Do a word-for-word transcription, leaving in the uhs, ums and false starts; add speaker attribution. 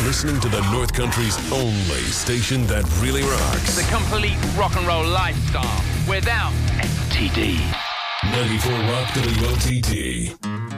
Speaker 1: listening to the North Country's only station that really rocks.
Speaker 2: The complete rock and roll lifestyle without S T D.
Speaker 1: ninety-four Rock W O T T.